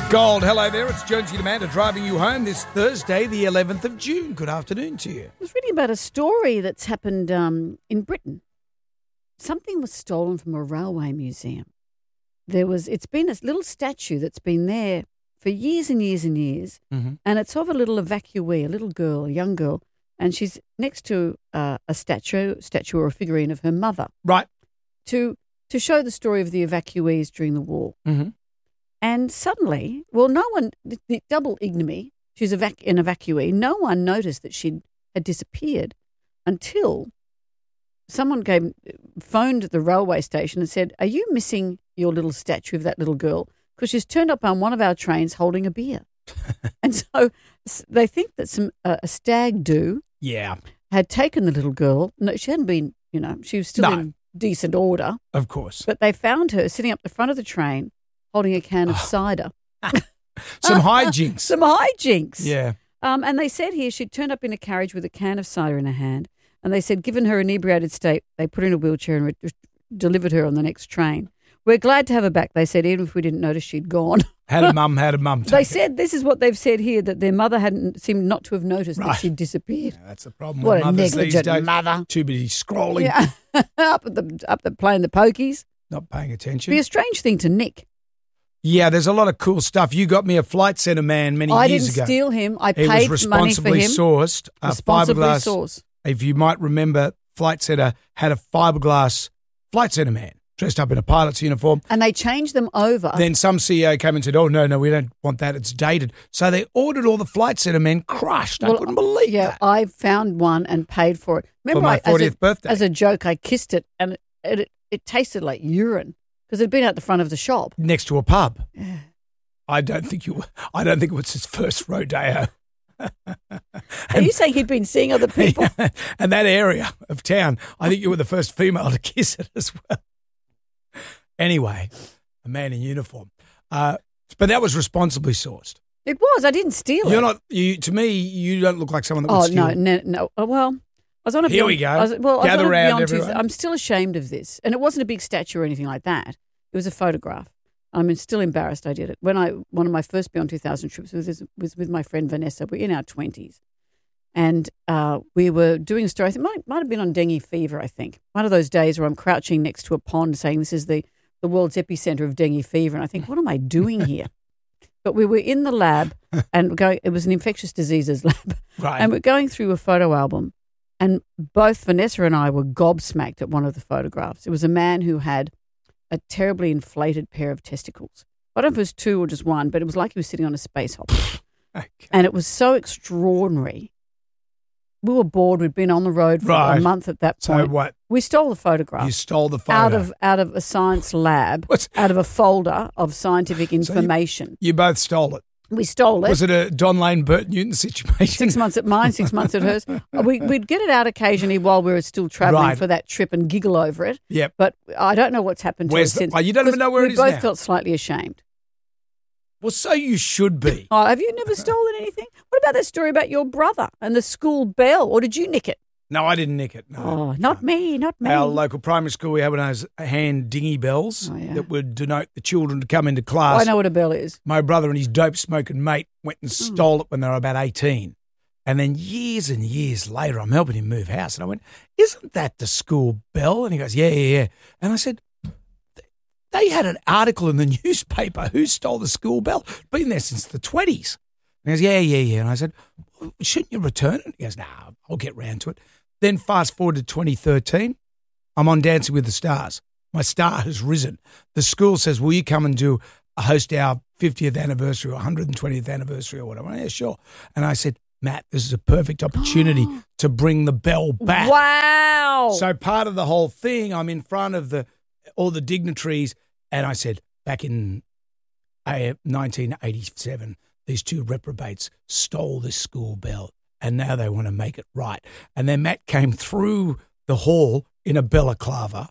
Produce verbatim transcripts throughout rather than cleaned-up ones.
Gold, hello there. It's Jonesy and Amanda driving you home this Thursday, the eleventh of June. Good afternoon to you. I was reading about a story that's happened um, in Britain. Something was stolen from a railway museum. There was, it's been a little statue that's been there for years and years and years, Mm-hmm. and it's of a little evacuee, a little girl, a young girl, and she's next to uh, a statue, statue or a figurine of her mother, Right. to to show the story of the evacuees during the war. Mm-hmm. And suddenly, well, no one, the, the double ignominy, she's evac- an evacuee, no one noticed that she had disappeared until someone gave, phoned the railway station and said, "Are you missing your little statue of that little girl? Because she's turned up on one of our trains holding a beer." And so s- they think that some uh, a stag do Yeah, had taken the little girl. No, she hadn't been, you know, she was still No. in decent order. of course. But they found her sitting up the front of the train holding a can of cider. Some hijinks. Some hijinks. Yeah. Um, and they said here she'd turned up in a carriage with a can of cider in her hand. And they said, given her inebriated state, they put her in a wheelchair and re- delivered her on the next train. We're glad to have her back, they said, even if we didn't notice she'd gone. Had a mum, had a mum. They take it. said, this is what they've said here, that their mother hadn't seemed not to have noticed that Right. she'd disappeared. Yeah, that's the problem What with a mothers these negligent days. mother. Too busy scrolling, Yeah. up at the up the playing the pokies. not paying attention. Be a strange thing to nick. Yeah, there's a lot of cool stuff. You got me a Flight Centre man many I years didn't ago. steal him. I He paid was money for responsibly him. sourced. A Responsibly fiberglass. sourced. If you might remember, Flight Centre had a fiberglass Flight Centre man dressed up in a pilot's uniform. And they changed them over. Then some C E O came and said, "Oh no, no, we don't want that. It's dated." So they ordered all the Flight Centre men crushed. I Well, couldn't believe yeah, that. I found one and paid for it. Remember, my I, as, fortieth a, birthday. as a joke, I kissed it and it, it, it tasted like urine because it had been out the front of the shop. Next to a pub. Yeah. I don't think you. I don't think it was his first rodeo. Are you saying he'd been seeing other people? And that area of town, I think you were the first female to kiss it as well. Anyway, a man in uniform. Uh, but that was responsibly sourced. It was. I didn't steal You're it. not. You to me, you don't look like someone that Oh, would steal. no, no, no. Oh, well, I was on a Here beyond, we go. I was, well, I was Gather on a round, beyond two- everyone. I'm still ashamed of this. And it wasn't a big statue or anything like that. It was a photograph. I'm still embarrassed I did it. When I one of my first Beyond two thousand trips was, was with my friend Vanessa. We're in our twenties. And uh, we were doing a story. I think it might, might have been on dengue fever, I think. One of those days where I'm crouching next to a pond saying this is the, the world's epicenter of dengue fever. And I think, what am I doing here? But we were in the lab and going, it was an infectious diseases lab. Right. And we're going through a photo album. And both Vanessa and I were gobsmacked at one of the photographs. It was a man who had a terribly inflated pair of testicles. I don't know if it was two or just one, but it was like he was sitting on a space hopper. Okay. And it was so extraordinary. We were bored. We'd been on the road for Right. a month at that So point. what? We stole the photograph You stole the photo. out of out of a science lab, What's- out of a folder of scientific information. You both stole it. we stole it. Was it a Don Lane, Bert Newton situation? Six months at mine, six months at hers. We, we'd get it out occasionally while we were still travelling Right. for that trip and giggle over it. Yep. But I don't know what's happened to Where's us the- since. oh, you don't even Because know where we it is both now? felt slightly ashamed. Well, so you should be. Oh, have you never stolen anything? What about that story about your brother and the school bell? Or did you nick it? No, I didn't nick it. No. Oh, not me, not me. Our local primary school, we had one of those hand dingy bells Oh, yeah. that would denote the children to come into class. Oh, I know what a bell is. My brother and his dope smoking mate went and Hmm. stole it when they were about eighteen. And then years and years later, I'm helping him move house. And I went, "Isn't that the school bell?" And he goes, "Yeah, yeah, yeah." And I said, "They had an article in the newspaper. Who stole the school bell? It's been there since the twenties. And he goes, "Yeah, yeah, yeah." And I said, "Well, shouldn't you return it?" He goes, "Nah, I'll get round to it." Then fast forward to twenty thirteen, I'm on Dancing with the Stars. My star has risen. The school says, "Will you come and do host our fiftieth anniversary or one hundred twentieth anniversary or whatever?" Yeah, sure. And I said, "Matt, this is a perfect opportunity to bring the bell back." Wow. So part of the whole thing, I'm in front of the all the dignitaries, and I said, back in uh, nineteen eighty-seven, these two reprobates stole this school bell, and now they want to make it right. And then Matt came through the hall in a balaclava.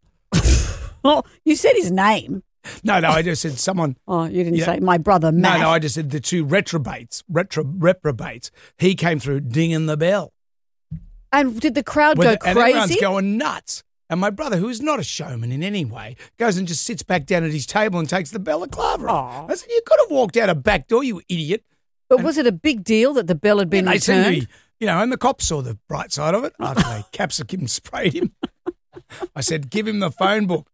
Oh, you said his name. No, no, I just said someone. Oh, you didn't Yeah. say my brother Matt. No, no, I just said the two retrobates, retro, reprobates. He came through dinging the bell. And did the crowd With- go and everyone's crazy? going nuts. And my brother, who is not a showman in any way, goes and just sits back down at his table and takes the balaclava off. Aw. I said, "You could have walked out a back door, you idiot. But was it a big deal that the bell had been And they seemed to returned? be, you know, and the cops saw the bright side of it after they capsicum sprayed him. I said, give him the phone book.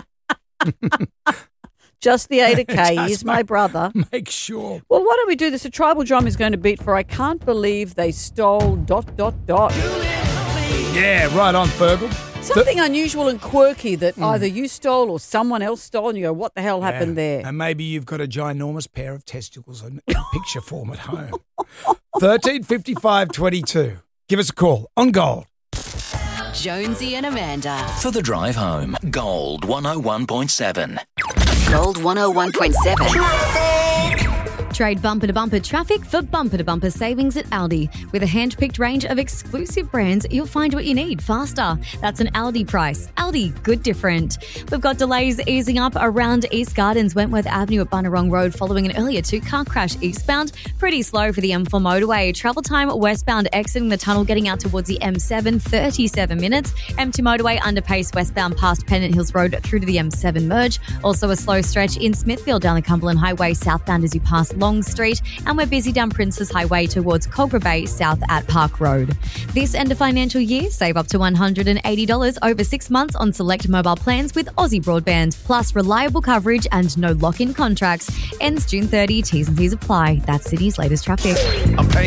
Just the Ada K. Just He's my make- brother. Make sure. Well, why don't we do this? A tribal drum is going to beat for I can't believe they stole dot, dot, dot. Yeah, right on, Fergal. Something unusual and quirky that Hmm. either you stole or someone else stole and you go, what the hell happened Yeah. there? And maybe you've got a ginormous pair of testicles in, in picture form at home. thirteen fifty-five twenty-two. Give us a call on Gold. Jonesy and Amanda. For the drive home, Gold one oh one point seven. Gold one oh one point seven. Trade bumper to bumper traffic for bumper to bumper savings at Aldi. With a hand-picked range of exclusive brands, you'll find what you need faster. That's an Aldi price. Aldi, good different. We've got delays easing up around East Gardens, Wentworth Avenue at Bunnerong Road following an earlier two-car crash eastbound. Pretty slow for the M four motorway. Travel time westbound exiting the tunnel getting out towards the M seven, thirty-seven minutes. M two motorway underpace westbound past Pennant Hills Road through to the M seven merge. Also a slow stretch in Smithfield down the Cumberland Highway southbound as you pass Long Street, and we're busy down Princes Highway towards Cogra Bay south at Park Road. This end of financial year, save up to one hundred eighty dollars over six months on select mobile plans with Aussie Broadband, plus reliable coverage and no lock-in contracts. Ends June thirtieth, T's and C's apply. That's City's latest traffic. I'm paying